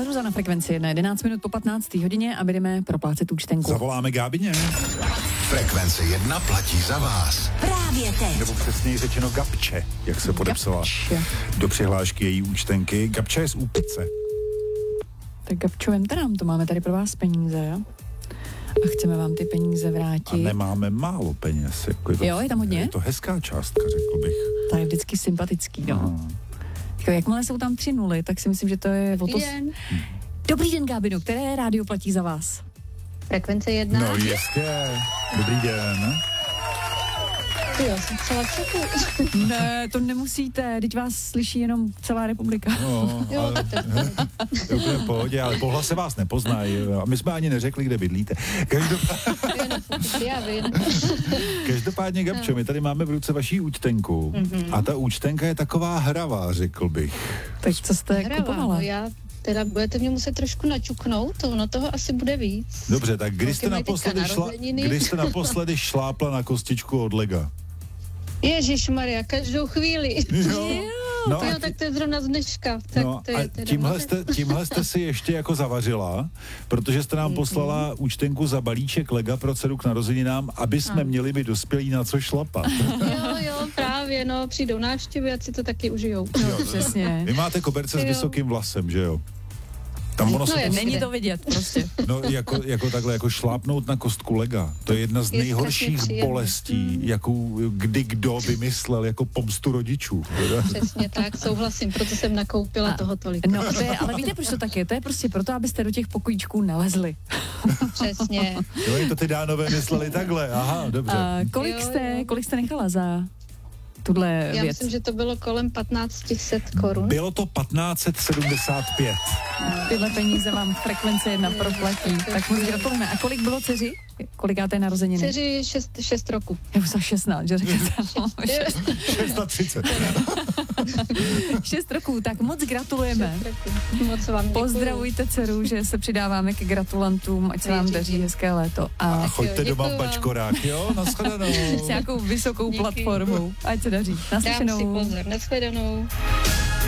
Helruza na Frekvenci 1, 11 minut po 15. hodině a budeme proplácet účtenku. Zavoláme Gábině. Frekvence 1 platí za vás. Právě teď. Nebo přesněji řečeno Gabče, jak se podepsala do přihlášky její účtenky. Gabča je z Úpice. Tak Gabčo, vemte nám, to máme tady pro vás peníze, jo? A chceme vám ty peníze vrátit. A nemáme málo peněz. Jako je tam hodně? Je to hezká částka, řekl bych. To je vždycky sympatický, no. Jakmile jsou tam 3 nuly, tak si myslím, že to je o to... Dobrý den, Gábino, které rádio platí za vás? Frekvence 1. No jistě. Dobrý den. Jo, jsem celá čeku. Ne, to nemusíte, teď vás slyší jenom celá republika. No, Jo, ale, tak to je úplně v pohodě, ale po hlase vás nepoznají. A my jsme ani neřekli, kde bydlíte. Každopádně, Gabčo, my tady máme v ruce vaší účtenku. A ta účtenka je taková hravá, řekl bych. Tak co jste kupovala? No já teda budete mě muset trošku načuknout, ono toho asi bude víc. Dobře, tak kdy jste naposledy šlápla na kostičku od lega? Ježišmarja, každou chvíli. No, Tak to je zrovna z dneška. Tak no to je a tímhle jste si ještě jako zavařila, protože jste nám poslala účtenku za balíček lega pro dceru k narozeninám, aby jsme měli by dospělí na co šlapat. Jo, právě, no, přijdou návštěvy a si to taky užijou. Jo, přesně. Vy máte koberce s vysokým vlasem, že jo? Tam ono není to vidět prostě. No jako takhle, jako šlápnout na kostku lega. To je jedna z nejhorších bolestí, jakou kdy kdo vymyslel jako pomstu rodičů. Přesně tak, souhlasím, proto jsem nakoupila toho tolik. No, ale víte, proč to tak je? To je prostě proto, abyste do těch pokojíčků nalezli. Přesně. Jo, oni to ty Dánové mysleli takhle, aha, dobře. Kolik jste nechala za tuhle věc? Já myslím, že to bylo kolem 1500 korun. Bylo to 1575. Tyhle peníze vám Frekvence 1 proplatí. Tak moc gratulujeme. A kolik bylo dceři? Kolikáté narozeniny? Dceři 6 roku. Já už za 16, že řekněte. 630. 6 roků, tak moc gratulujeme. Moc vám děkuju. Pozdravujte dceru, že se přidáváme ke gratulantům, ať se vám daří hezké léto. A choďte doma v bačkorách, jo? Nashledanou. S nějakou vysokou platformou. Ať se daří. Naslyšenou. Dám si pozor. Nashledanou.